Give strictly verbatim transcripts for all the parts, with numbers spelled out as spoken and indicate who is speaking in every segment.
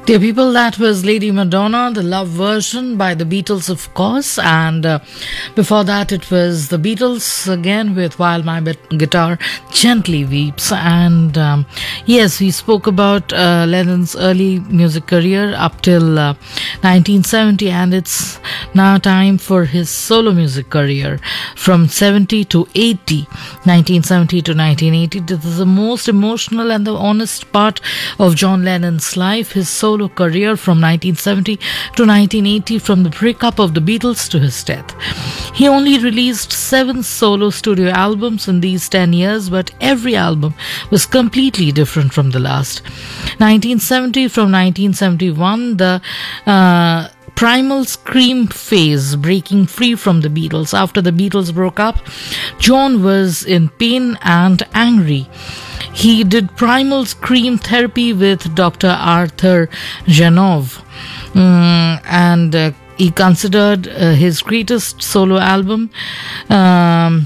Speaker 1: Dear people, that was Lady Madonna, the love version by the Beatles, of course. And uh, before that, it was the Beatles again with While My Bit- Guitar Gently Weeps. And um, yes, we spoke about uh, Lennon's early music career up till uh, nineteen seventy, and it's now time for his solo music career from seventy to eighty, nineteen seventy to nineteen eighty. This is the most emotional and the honest part of John Lennon's life, his solo career from nineteen seventy to nineteen eighty, from the breakup of the Beatles to his death. He only released seven solo studio albums in these ten years, but every album was completely different from the last. nineteen seventy, from nineteen seventy-one, the uh, primal scream phase, breaking free from the Beatles. After the Beatles broke up, John was in pain and angry. He did primal scream therapy with Doctor Arthur Janov, um, and uh, he considered uh, his greatest solo album um,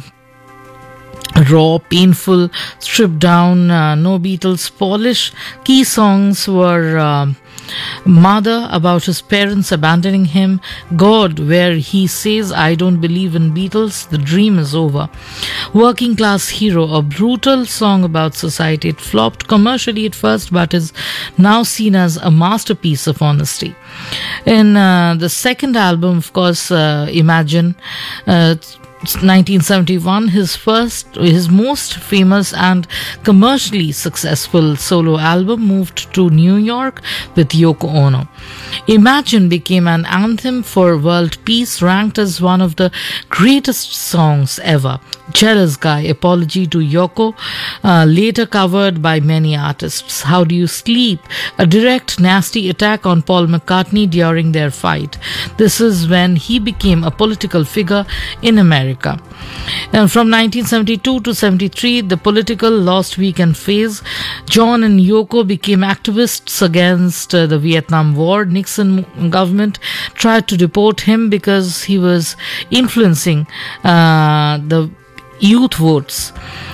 Speaker 1: raw, painful, stripped down, uh, no Beatles polish. Key songs were um, Mother, about his parents abandoning him; God, where he says, I don't believe in Beatles, the dream is over; Working Class Hero, a brutal song about society. It flopped commercially at first, but is now seen as a masterpiece of honesty. In uh, the second album, of course, uh, Imagine, uh, nineteen seventy-one, his first, his most famous and commercially successful solo album, moved to New York with Yoko Ono. Imagine became an anthem for world peace, ranked as one of the greatest songs ever. Jealous Guy, Apology to Yoko, uh, later covered by many artists. How Do You Sleep, a direct nasty attack on Paul McCartney during their fight. This is when he became a political figure in America. And from nineteen seventy-two to seventy-three, the political Lost Weekend phase, John and Yoko became activists against uh, the Vietnam War. Nixon government tried to deport him because he was influencing uh, the youth votes.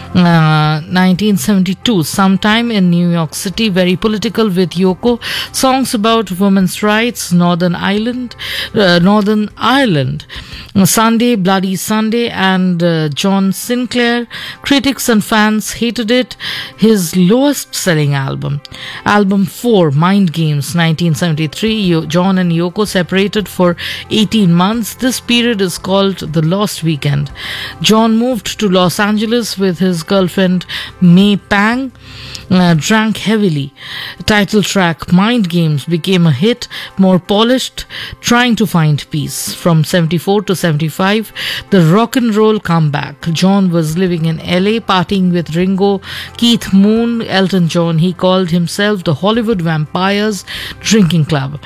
Speaker 1: Uh, nineteen seventy-two, sometime in New York City, very political with Yoko. Songs about women's rights, Northern Ireland, uh, Northern Ireland, Sunday, Bloody Sunday, and uh, John Sinclair. Critics and fans hated it. His lowest selling album. Album four, Mind Games, nineteen seventy-three. Yo- John and Yoko separated for eighteen months. This period is called the Lost Weekend. John moved to Los Angeles with his girlfriend May Pang, uh, drank heavily. Title track Mind Games became a hit, more polished, Trying to Find Peace. From seventy-four to seventy-five, the rock and roll comeback. John was living in L A, partying with Ringo, Keith Moon, Elton John. He called himself the Hollywood Vampires Drinking Club.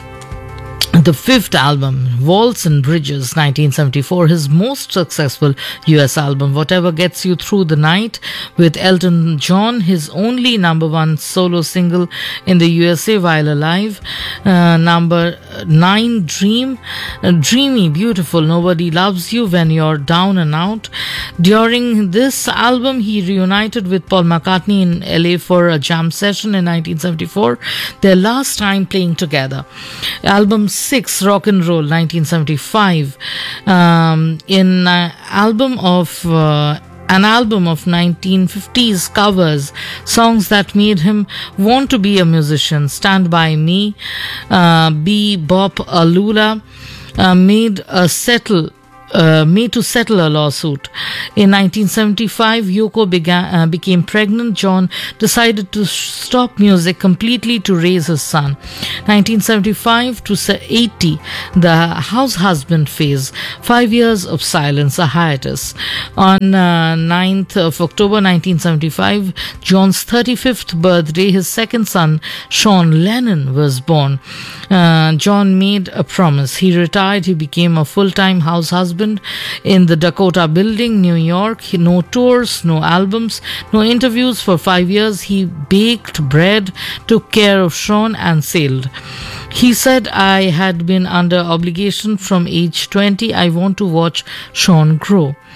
Speaker 1: The fifth album, Walls and Bridges, nineteen seventy-four, his most successful U S album. Whatever Gets You Through the Night with Elton John, his only number one solo single in the U S A while alive. Uh, number nine, Dream, uh, Dreamy, Beautiful, Nobody Loves You When You're Down and Out. During this album, he reunited with Paul McCartney in L A for a jam session in nineteen seventy-four, their last time playing together. Album six, Rock and Roll, nineteen seventy-five, um, in uh, album of uh, an album of nineteen fifties covers, songs that made him want to be a musician. Stand By Me, uh, Be Bop Alula, uh, made a settle Uh, made to settle a lawsuit. In nineteen seventy-five, Yoko began, uh, became pregnant. John decided to stop music completely to raise his son. nineteen seventy-five to eighty, the house husband phase. Five years of silence, a hiatus. On uh, ninth of October nineteen seventy-five, John's thirty-fifth birthday, his second son, Sean Lennon, was born. Uh, John made a promise. He retired. He became a full-time house husband in the Dakota Building, New York. He, no tours, no albums, no interviews for five years. He baked bread, took care of Sean, and sailed. He said, I had been under obligation from age twenty. I want to watch Sean grow.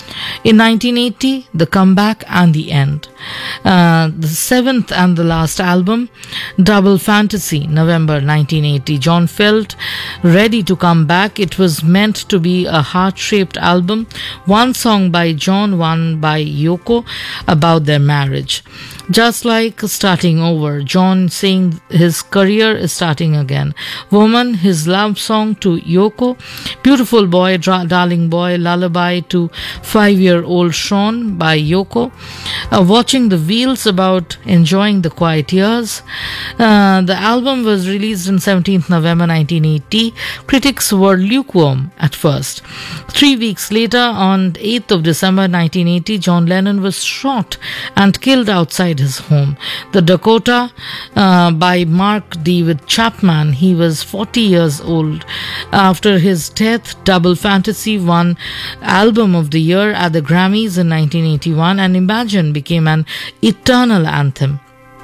Speaker 1: In nineteen eighty, The Comeback and the End. Uh, the seventh and the last album, Double Fantasy, November nineteen eighty. John felt ready to come back. It was meant to be a heart-shaped album. One song by John, one by Yoko, about their marriage. Just like starting over, John saying his career is starting again. Woman, his love song to Yoko. Beautiful Boy, Dra- Darling Boy, Lullaby to five-year-old Sean by Yoko. Uh, watching the Wheels, about enjoying the quiet years. Uh, the album was released on seventeenth November nineteen eighty. Critics were lukewarm at first. Three weeks later, on eighth of December nineteen eighty, John Lennon was shot and killed outside his home. The Dakota uh, by Mark David Chapman. He was forty years old. After his death, Double Fantasy won Album of the Year at the Grammys in nineteen eighty-one, and Imagine became an eternal anthem.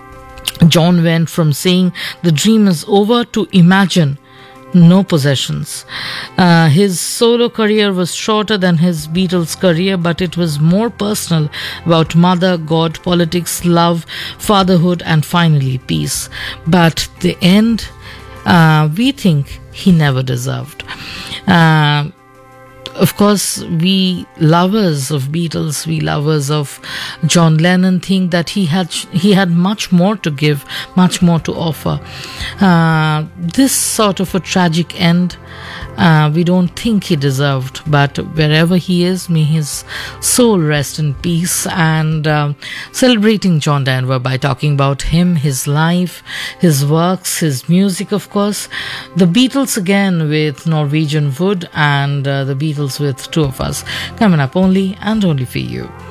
Speaker 1: John went from saying the dream is over to Imagine no possessions. Uh, his solo career was shorter than his Beatles career, but it was more personal, about mother, God, politics, love, fatherhood, and finally peace. But the end, uh, we think he never deserved. Uh, Of course, we lovers of Beatles, we lovers of John Lennon think that he had he had much more to give, much more to offer. Uh, this sort of a tragic end, uh, we don't think he deserved. But wherever he is, may his soul rest in peace. And um, celebrating John Denver by talking about him, his life, his works, his music, of course. The Beatles again with Norwegian Wood, and uh, the Beatles with Two of Us, coming up only and only for you.